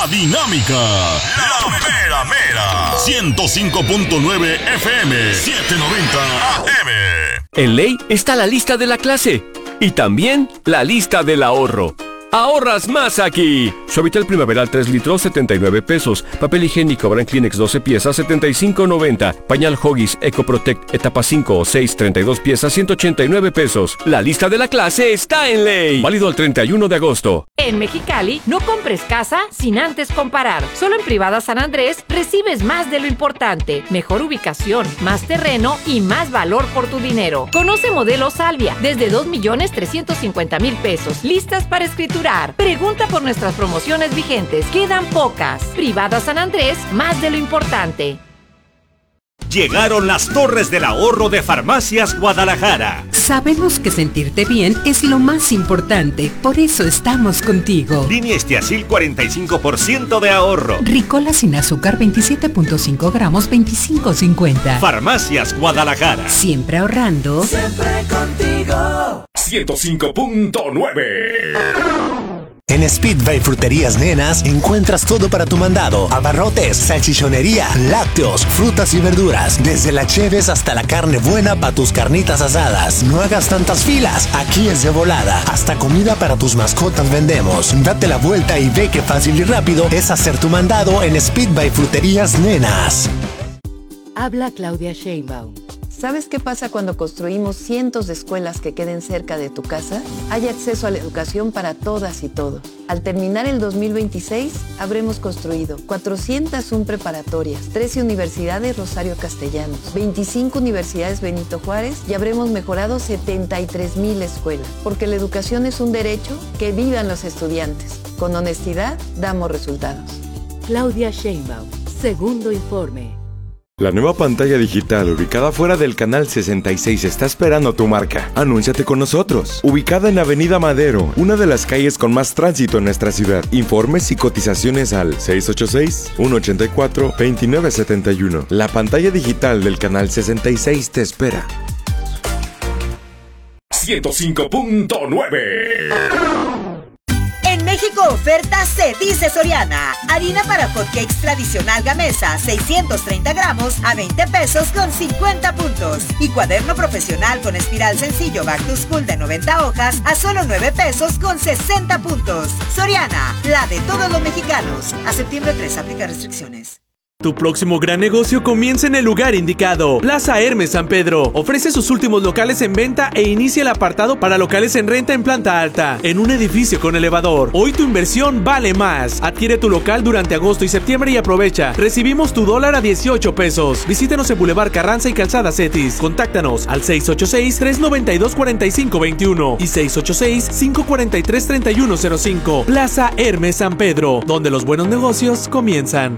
La Dinámica, la mera mera. 105.9 FM, 790 AM. En Ley está la lista de la clase y también la lista del ahorro. ¡Ahorras más aquí! Suavitel Primaveral 3 litros, 79 pesos. Papel higiénico Brand Kleenex 12 piezas, 75.90. Pañal Huggies EcoProtect etapa 5 o 6, 32 piezas, 189 pesos. La lista de la clase está en Ley. Válido al 31 de agosto. En Mexicali, no compres casa sin antes comparar. Solo en Privada San Andrés recibes más de lo importante. Mejor ubicación, más terreno y más valor por tu dinero. Conoce modelo Salvia desde 2,350,000 pesos. Listas para escriturar. Pregunta por nuestras promociones vigentes. Quedan pocas. Privada San Andrés, más de lo importante. Llegaron las torres del ahorro de Farmacias Guadalajara. Sabemos que sentirte bien es lo más importante, por eso estamos contigo. Línea Estiacil 45% de ahorro. Ricola sin azúcar 27.5 gramos 25.50. Farmacias Guadalajara. Siempre ahorrando. Siempre contigo. 105.9. En Speedway Fruterías Nenas encuentras todo para tu mandado: abarrotes, salchichonería, lácteos, frutas y verduras, desde la cheves hasta la carne buena para tus carnitas asadas. No hagas tantas filas, aquí es de volada. Hasta comida para tus mascotas vendemos. Date la vuelta y ve qué fácil y rápido es hacer tu mandado en Speedway Fruterías Nenas. Habla Claudia Sheinbaum. ¿Sabes qué pasa cuando construimos cientos de escuelas que queden cerca de tu casa? Hay acceso a la educación para todas y todos. Al terminar el 2026, habremos construido 401 preparatorias, 13 universidades Rosario Castellanos, 25 universidades Benito Juárez y habremos mejorado 73,000 escuelas. Porque la educación es un derecho, que vivan los estudiantes. Con honestidad, damos resultados. Claudia Sheinbaum, segundo informe. La nueva pantalla digital ubicada fuera del canal 66 está esperando tu marca. Anúnciate con nosotros. Ubicada en Avenida Madero, una de las calles con más tránsito en nuestra ciudad. Informes y cotizaciones al 686-184-2971. La pantalla digital del canal 66 te espera. 105.9. En México oferta se dice Soriana. Harina para hotcakes tradicional Gamesa, 630 gramos a 20 pesos con 50 puntos. Y cuaderno profesional con espiral sencillo Back to School de 90 hojas a solo 9 pesos con 60 puntos. Soriana, la de todos los mexicanos. A septiembre 3 aplica restricciones. Tu próximo gran negocio comienza en el lugar indicado. Plaza Hermes San Pedro ofrece sus últimos locales en venta e inicia el apartado para locales en renta en planta alta, en un edificio con elevador. Hoy tu inversión vale más. Adquiere tu local durante agosto y septiembre y aprovecha. Recibimos tu dólar a 18 pesos. Visítanos en Boulevard Carranza y Calzada Cetis. Contáctanos al 686-392-4521 y 686-543-3105. Plaza Hermes San Pedro, donde los buenos negocios comienzan.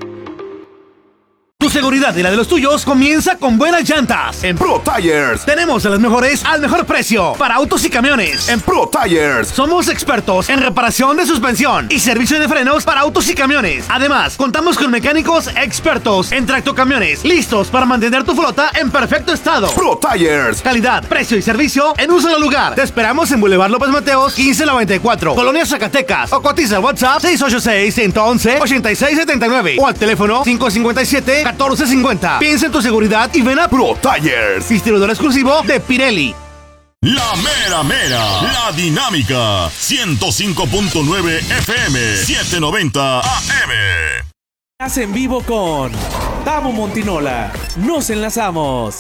Tu seguridad y la de los tuyos comienza con buenas llantas. En Pro Tires tenemos a las mejores al mejor precio para autos y camiones. En Pro Tires somos expertos en reparación de suspensión y servicio de frenos para autos y camiones. Además, contamos con mecánicos expertos en tractocamiones, listos para mantener tu flota en perfecto estado. Pro Tires, calidad, precio y servicio en un solo lugar. Te esperamos en Boulevard López Mateos 1594, Colonia Zacatecas, o cotiza al WhatsApp 686-111-8679 o al teléfono 557-1450. Piensa en tu seguridad y ven a Pro Tires, distribuidor exclusivo de Pirelli. La mera mera, la dinámica, 105.9 FM, 790 AM. Haz en vivo con Tavo Montinola. Nos enlazamos.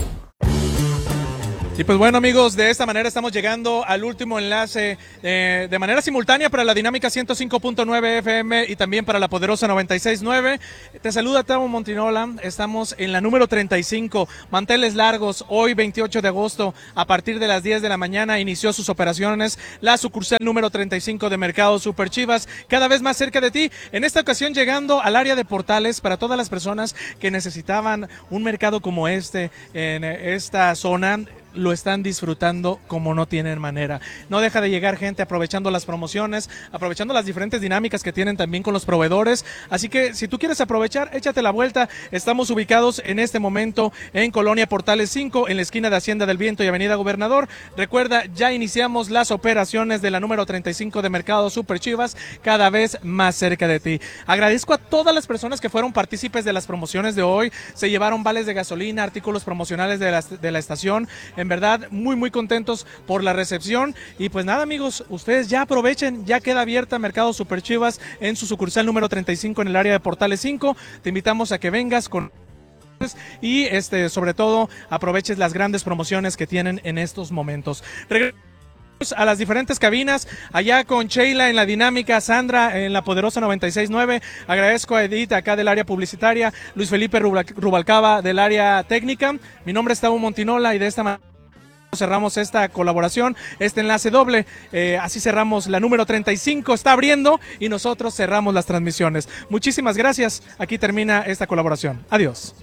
Y pues bueno, amigos, de esta manera estamos llegando al último enlace de manera simultánea para la dinámica 105.9 FM y también para la poderosa 96.9. Te saluda Tavo Montinola, estamos en la número 35, manteles largos. Hoy 28 de agosto a partir de las 10 de la mañana inició sus operaciones la sucursal número 35 de Mercado Super Chivas, cada vez más cerca de ti. En esta ocasión llegando al área de Portales para todas las personas que necesitaban un mercado como este en esta zona. lo están disfrutando como no tienen manera. No deja de llegar gente aprovechando las promociones, aprovechando las diferentes dinámicas que tienen también con los proveedores. Así que si tú quieres aprovechar, échate la vuelta. Estamos ubicados en este momento en Colonia Portales 5, en la esquina de Hacienda del Viento y Avenida Gobernador. Recuerda, ya iniciamos las operaciones de la número 35 de Mercado Super Chivas, cada vez más cerca de ti. Agradezco a todas las personas que fueron partícipes de las promociones de hoy. Se llevaron vales de gasolina, artículos promocionales de la estación. En verdad, muy contentos por la recepción. Y pues nada, amigos, ustedes ya aprovechen, ya queda abierta Mercado Super Chivas en su sucursal número 35 en el área de Portales 5. Te invitamos a que vengas con y sobre todo aproveches las grandes promociones que tienen en estos momentos. A las diferentes cabinas, allá con Sheila en la dinámica, Sandra en la poderosa 96.9, agradezco a Edith acá del área publicitaria, Luis Felipe Rubalcaba del área técnica. Mi nombre es Tavo Montinola y de esta manera cerramos esta colaboración, este enlace doble, así cerramos la número 35, está abriendo y nosotros cerramos las transmisiones. Muchísimas gracias, aquí termina esta colaboración. Adiós.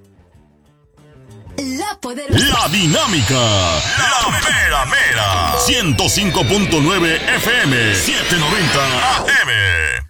La dinámica, la mera mera, 105.9 FM, 790 AM.